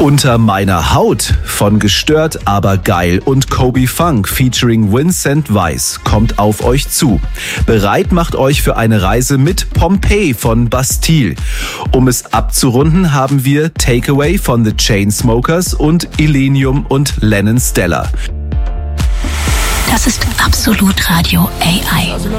Unter meiner Haut von Gestört aber geil und Kobe Funk featuring Vincent Weiss kommt auf euch zu. Bereit macht euch für eine Reise mit Pompeii von Bastille. Um es abzurunden, haben wir Takeaway von The Chainsmokers und Illenium und Lennon Stella. Das ist Absolut Radio AI.